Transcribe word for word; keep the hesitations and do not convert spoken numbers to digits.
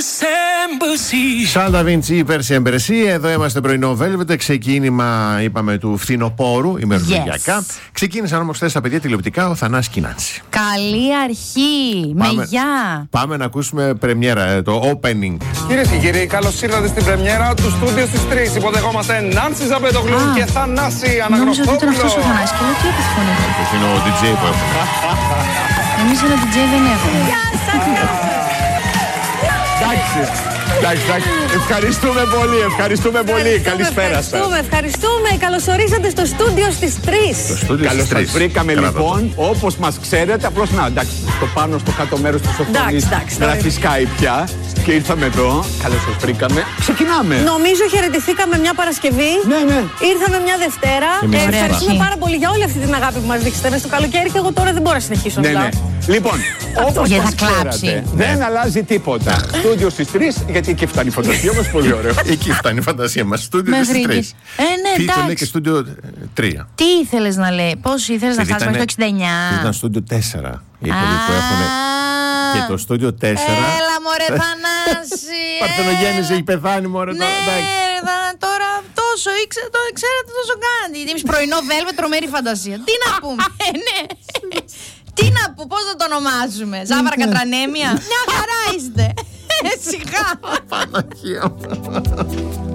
Σάλτα Βίντσι, Πέρση Εμπερεσί. Εδώ είμαστε πρωινό Velvet. Ξεκίνημα, είπαμε, του φθινοπόρου, ημερολογιακά. Yes. Ξεκίνησαν όμως χθες τα παιδιά τηλεοπτικά ο Θανάσης και η Νάνση. Καλή αρχή. Πάμε, με γεια. Πάμε να ακούσουμε πρεμιέρα, το opening. Κυρίες και κύριοι, καλώς ήρθατε στην πρεμιέρα του στούντιο στις τρεις. Υποδεχόμαστε Νάνση Ζαπετογλου και Θανάση Αναγνωστόπουλο. Νόμιζα ότι ήταν αυτός ο Θανάσης και λέω τι έπαιξε φωνή. Αυτό είναι ο ντι τζέι που έχουμε. Εμείς ένα ντι τζέι δεν έχουμε. Γεια σας. Εντάξει. Εντάξει, εντάξει. Ευχαριστούμε πολύ, ευχαριστούμε πολύ. Καλησπέρα σας. Ευχαριστούμε, ευχαριστούμε. Καλωσορίσατε στο στούντιο στις τρεις. Καλώς σας βρήκαμε λοιπόν, όπως μας ξέρετε. Απλώς να, εντάξει, στο πάνω, στο κάτω μέρος της οθόνης γράφει Skype πια. Και ήρθαμε εδώ, καλώς σας βρήκαμε. Ξεκινάμε. Νομίζω χαιρετηθήκαμε μια Παρασκευή. Ναι, ναι. Ήρθαμε μια Δευτέρα. Ε, ευχαριστούμε πάρα πολύ για όλη αυτή την αγάπη που μας δείξατε μέσα στο καλοκαίρι. Και εγώ τώρα δεν μπορώ να συνεχίσω να ναι, ναι. Λοιπόν, όπως μας ξέρατε, δεν αλλάζει τίποτα. Στούντιο στις τρεις, γιατί εκεί φτάνει η φαντασία μας. Πολύ ωραίο. Εκεί φτάνει η φαντασία μας. Στούντιο στις τρεις. Ε, ναι, τι εντάξει. ήθελε και στούντιο τρία. Τι ήθελες να λέει, πώς ήθελες να φτάσεις μέχρι το εξήντα εννιά. Ήταν στούντιο τέσσερα. Οι που έχουν. Και το στούντιο τέσσερα. Έλα μωρέ Θανάση. Παρθενογέννηση, έχει πεθάνει μωρέ. Ναι, τώρα τόσο ήξερε, το ξέρετε τόσο κάνετε. Γιατί εμείς πρωινό Velvet, τρομερή φαντασία. Τι να πούμε, ναι. Τι να πούμε, πώς θα το ονομάζουμε. Ζάβαρα Κατρανέμια. Μια χαρά είστε. Σιγά. Παναγία μου.